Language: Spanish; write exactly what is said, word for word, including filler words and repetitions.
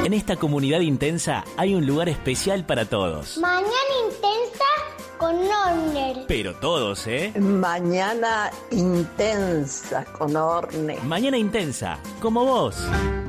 En esta comunidad intensa hay un lugar especial para todos. Mañana intensa con Orner. Pero todos, ¿eh? Mañana intensa con Orne. Mañana intensa, como vos.